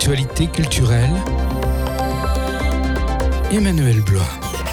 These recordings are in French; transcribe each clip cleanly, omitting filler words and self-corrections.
L'actualité culturelle, Emmanuel Blois.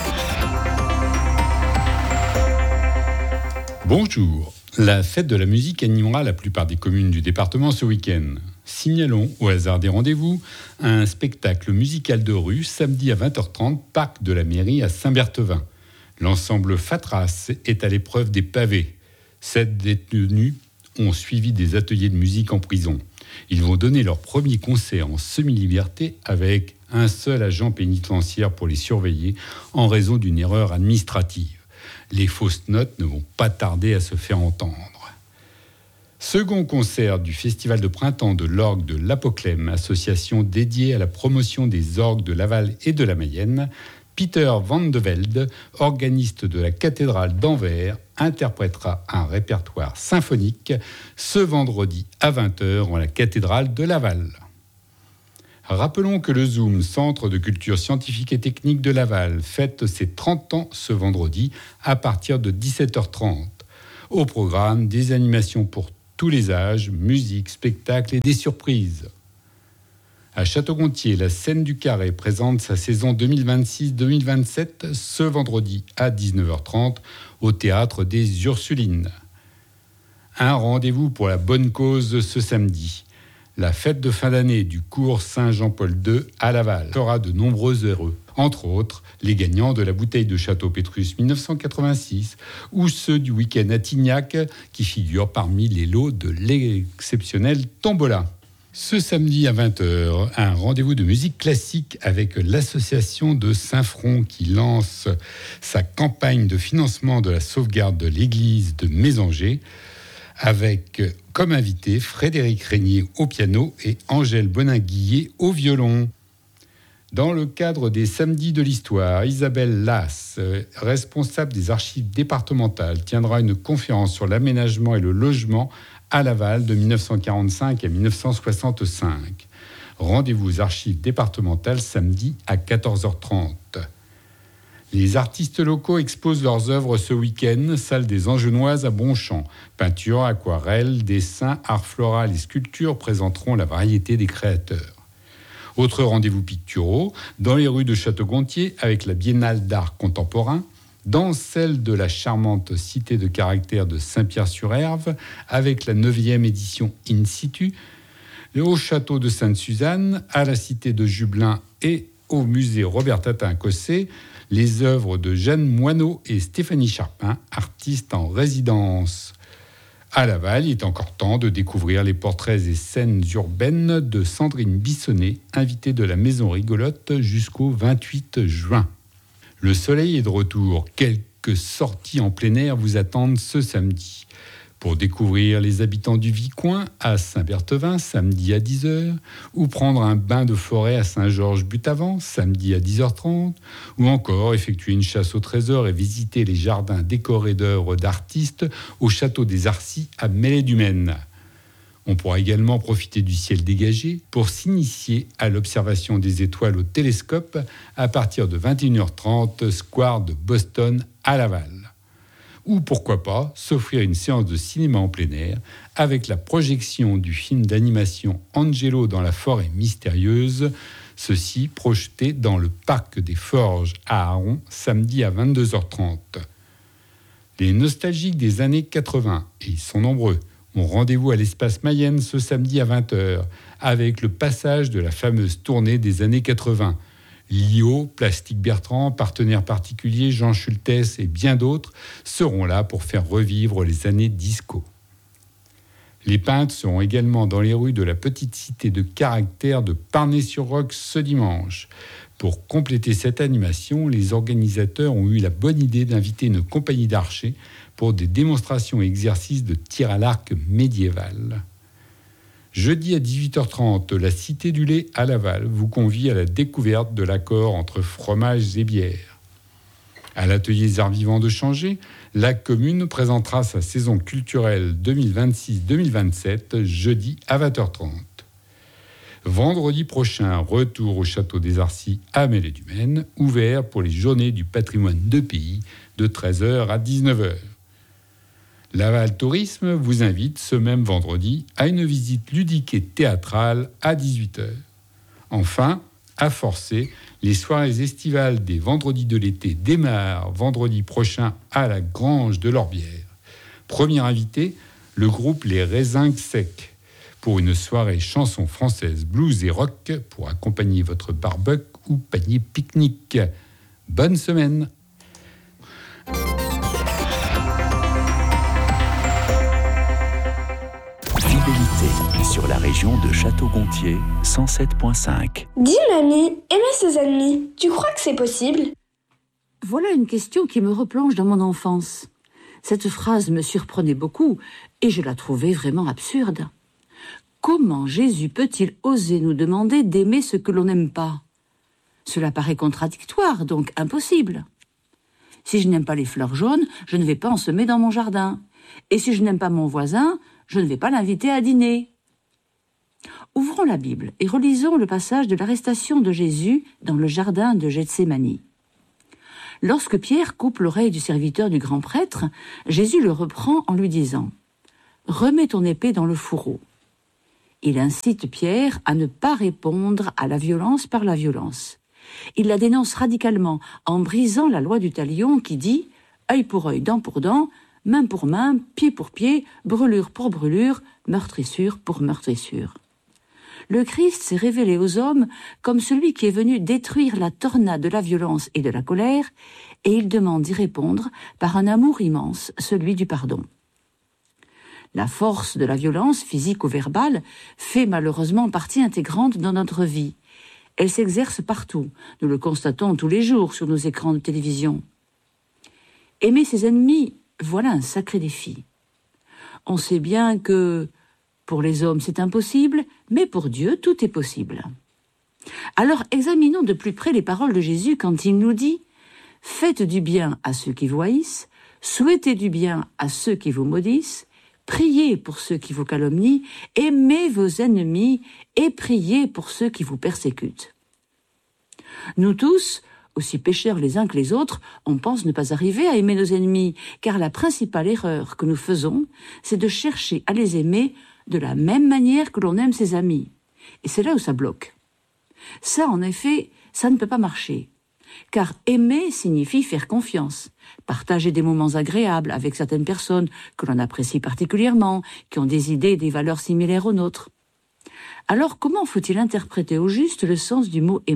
Bonjour. La fête de la musique animera la plupart des communes du département ce week-end. Signalons, au hasard des rendez-vous, un spectacle musical de rue samedi à 20h30, parc de la mairie à Saint-Berthevin. L'ensemble Fatras est à l'épreuve des pavés. 7 détenus ont suivi des ateliers de musique en prison. Ils vont donner leur premier concert en semi-liberté avec un seul agent pénitentiaire pour les surveiller en raison d'une erreur administrative. Les fausses notes ne vont pas tarder à se faire entendre. Second concert du Festival de printemps de l'orgue de l'Apoclème, association dédiée à la promotion des orgues de Laval et de la Mayenne. Peter Van de Velde, organiste de la cathédrale d'Anvers, interprétera un répertoire symphonique ce vendredi à 20h en la cathédrale de Laval. Rappelons que le Zoom, Centre de culture scientifique et technique de Laval, fête ses 30 ans ce vendredi à partir de 17h30. Au programme, des animations pour tous les âges, musique, spectacles et des surprises. À Château-Gontier, la Scène du Carré présente sa saison 2026-2027 ce vendredi à 19h30 au Théâtre des Ursulines. Un rendez-vous pour la bonne cause ce samedi. La fête de fin d'année du cours Saint-Jean-Paul II à Laval fera de nombreux heureux. Entre autres, les gagnants de la bouteille de Château Pétrus 1986 ou ceux du week-end à Tignac qui figurent parmi les lots de l'exceptionnelle tombola. Ce samedi à 20h, un rendez-vous de musique classique avec l'association de Saint-Front qui lance sa campagne de financement de la sauvegarde de l'église de Mésanger avec comme invité Frédéric Régnier au piano et Angèle Bonin-Guillet au violon. Dans le cadre des Samedis de l'Histoire, Isabelle Lasse, responsable des archives départementales, tiendra une conférence sur l'aménagement et le logement à Laval de 1945 à 1965. Rendez-vous aux archives départementales samedi à 14h30. Les artistes locaux exposent leurs œuvres ce week-end, salle des Angenoises à Bonchamp. Peinture, aquarelle, dessin, art floral et sculpture présenteront la variété des créateurs. Autre rendez-vous picturaux, dans les rues de Château-Gontier avec la Biennale d'art contemporain, dans celle de la charmante cité de caractère de Saint-Pierre-sur-Herve, avec la 9e édition In Situ, au château de Sainte-Suzanne, à la cité de Jubelin et au musée Robert-Tatin-Cossé, les œuvres de Jeanne Moineau et Stéphanie Charpin, artistes en résidence. À Laval, il est encore temps de découvrir les portraits et scènes urbaines de Sandrine Bissonnet, invitée de la Maison Rigolote jusqu'au 28 juin. Le soleil est de retour. Quelques sorties en plein air vous attendent ce samedi. Pour découvrir les habitants du Vicoin à Saint-Berthevin, samedi à 10h, ou prendre un bain de forêt à Saint-Georges-Butavant, samedi à 10h30, ou encore effectuer une chasse au trésor et visiter les jardins décorés d'œuvres d'artistes au château des Arcis à Mêlée-du-Maine. On pourra également profiter du ciel dégagé pour s'initier à l'observation des étoiles au télescope à partir de 21h30, square de Boston à Laval. Ou pourquoi pas s'offrir une séance de cinéma en plein air avec la projection du film d'animation Angelo dans la forêt mystérieuse, ceci projeté dans le parc des Forges à Aron, samedi à 22h30. Les nostalgiques des années 80, et ils sont nombreux, ont rendez-vous à l'espace Mayenne ce samedi à 20h avec le passage de la fameuse tournée des années 80. Lio, Plastique Bertrand, partenaires particuliers, Jean Schultes et bien d'autres seront là pour faire revivre les années disco. Les peintres seront également dans les rues de la petite cité de caractère de Parnay-sur-Roc ce dimanche. Pour compléter cette animation, les organisateurs ont eu la bonne idée d'inviter une compagnie d'archers pour des démonstrations et exercices de tir à l'arc médiéval. Jeudi à 18h30, la Cité du lait à Laval vous convie à la découverte de l'accord entre fromages et bières. À l'atelier des arts vivants de Changé, la commune présentera sa saison culturelle 2026-2027 jeudi à 20h30. Vendredi prochain, retour au château des Arcis à Mêlée-du-Maine, ouvert pour les journées du patrimoine de pays de 13h à 19h. Laval Tourisme vous invite ce même vendredi à une visite ludique et théâtrale à 18h. Enfin, à forcer, les soirées estivales des vendredis de l'été démarrent vendredi prochain à la Grange de l'Orbière. Premier invité, le groupe Les Raisins Secs, pour une soirée chanson française, blues et rock pour accompagner votre barbecue ou panier pique-nique. Bonne semaine! Fidélité sur la région de Château-Gontier 107.5. Dis mamie, aimer ses ennemis, tu crois que c'est possible? Voilà une question qui me replonge dans mon enfance. Cette phrase me surprenait beaucoup et je la trouvais vraiment absurde. Comment Jésus peut-il oser nous demander d'aimer ce que l'on n'aime pas? Cela paraît contradictoire, donc impossible. Si je n'aime pas les fleurs jaunes, je ne vais pas en semer dans mon jardin. Et si je n'aime pas mon voisin, je ne vais pas l'inviter à dîner. Ouvrons la Bible et relisons le passage de l'arrestation de Jésus dans le jardin de Gethsémani. Lorsque Pierre coupe l'oreille du serviteur du grand prêtre, Jésus le reprend en lui disant « Remets ton épée dans le fourreau ». Il incite Pierre à ne pas répondre à la violence par la violence. Il la dénonce radicalement en brisant la loi du talion qui dit « œil pour œil, dent pour dent, main pour main, pied pour pied, brûlure pour brûlure, meurtrissure pour meurtrissure ». Le Christ s'est révélé aux hommes comme celui qui est venu détruire la tornade de la violence et de la colère, et il demande d'y répondre par un amour immense, celui du pardon. La force de la violence, physique ou verbale, fait malheureusement partie intégrante dans notre vie. Elle s'exerce partout, nous le constatons tous les jours sur nos écrans de télévision. Aimer ses ennemis, voilà un sacré défi. On sait bien que pour les hommes c'est impossible, mais pour Dieu tout est possible. Alors examinons de plus près les paroles de Jésus quand il nous dit « Faites du bien à ceux qui vous haïssent, souhaitez du bien à ceux qui vous maudissent, priez pour ceux qui vous calomnient, aimez vos ennemis et priez pour ceux qui vous persécutent. » Nous tous, aussi pécheurs les uns que les autres, on pense ne pas arriver à aimer nos ennemis, car la principale erreur que nous faisons, c'est de chercher à les aimer de la même manière que l'on aime ses amis. Et c'est là où ça bloque. Ça, en effet, ça ne peut pas marcher. Car aimer signifie faire confiance, partager des moments agréables avec certaines personnes que l'on apprécie particulièrement, qui ont des idées et des valeurs similaires aux nôtres. Alors, comment faut-il interpréter au juste le sens du mot « aimer » ?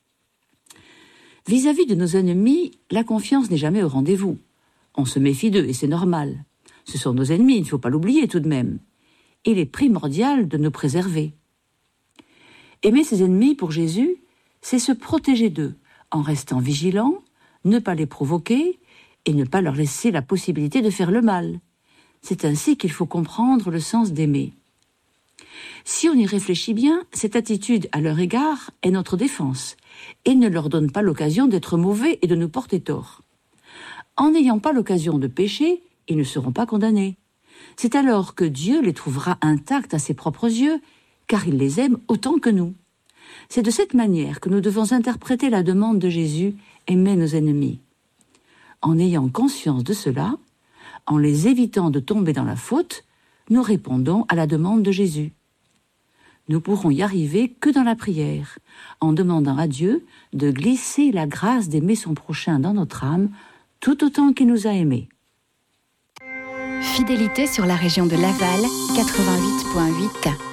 Vis-à-vis de nos ennemis, la confiance n'est jamais au rendez-vous. On se méfie d'eux et c'est normal. Ce sont nos ennemis, il ne faut pas l'oublier tout de même. Il est primordial de nous préserver. Aimer ses ennemis pour Jésus, c'est se protéger d'eux, en restant vigilant, ne pas les provoquer et ne pas leur laisser la possibilité de faire le mal. C'est ainsi qu'il faut comprendre le sens d'aimer. Si on y réfléchit bien, cette attitude à leur égard est notre défense et ne leur donne pas l'occasion d'être mauvais et de nous porter tort. En n'ayant pas l'occasion de pécher, ils ne seront pas condamnés. C'est alors que Dieu les trouvera intacts à ses propres yeux, car il les aime autant que nous. C'est de cette manière que nous devons interpréter la demande de Jésus « Aimer nos ennemis ». En ayant conscience de cela, en les évitant de tomber dans la faute, nous répondons à la demande de Jésus. Nous pourrons y arriver que dans la prière, en demandant à Dieu de glisser la grâce d'aimer son prochain dans notre âme, tout autant qu'il nous a aimés. Fidélité sur la région de Laval, 88.8.